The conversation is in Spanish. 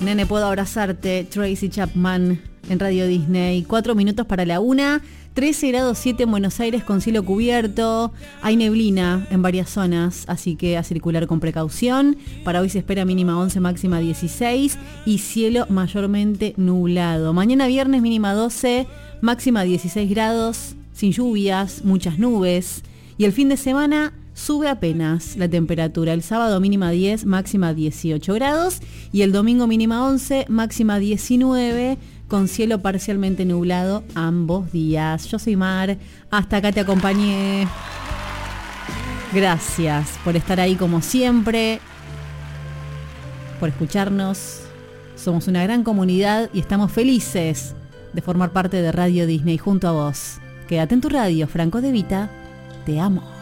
Nene, puedo abrazarte, Tracy Chapman en Radio Disney. 4 minutos para la 1, 13 grados 7 en Buenos Aires con cielo cubierto. Hay neblina en varias zonas, así que a circular con precaución. Para hoy se espera mínima 11, máxima 16 y cielo mayormente nublado. Mañana viernes mínima 12, máxima 16 grados, sin lluvias, muchas nubes. Y el fin de semana sube apenas la temperatura. El sábado mínima 10, máxima 18 grados. Y el domingo mínima 11, máxima 19, con cielo parcialmente nublado ambos días. Yo soy Mar, hasta acá te acompañé. Gracias por estar ahí como siempre, por escucharnos. Somos una gran comunidad y estamos felices de formar parte de Radio Disney junto a vos. Quédate en tu radio, Franco De Vita, te amo.